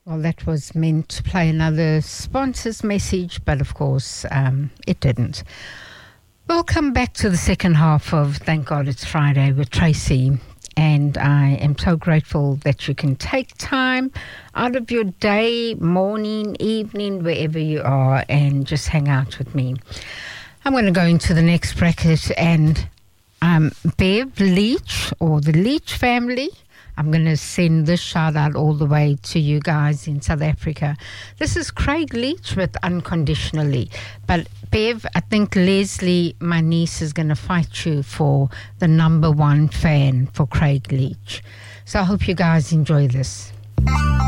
Well, that was meant to play another sponsor's message, but of course it didn't. Welcome back to the second half of Thank God It's Friday with Tracy. And I am so grateful that you can take time out of your day, morning, evening, wherever you are, and just hang out with me. I'm going to go into the next bracket, and Bev Leach, or the Leach family. I'm going to send this shout out all the way to you guys in South Africa. This is Craig Leach with Unconditionally. But Bev, I think Leslie, my niece, is going to fight you for the number one fan for Craig Leach. So I hope you guys enjoy this.